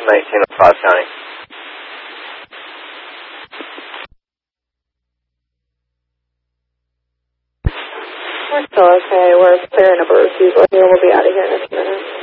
1905 County. We're still okay. We're clearing a bird usually here. We'll be out of here in a few minutes.